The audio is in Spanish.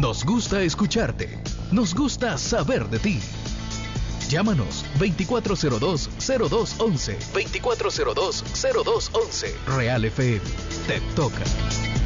Nos gusta escucharte. Nos gusta saber de ti. Llámanos 2402-0211. 2402-0211. Real FM. Te toca.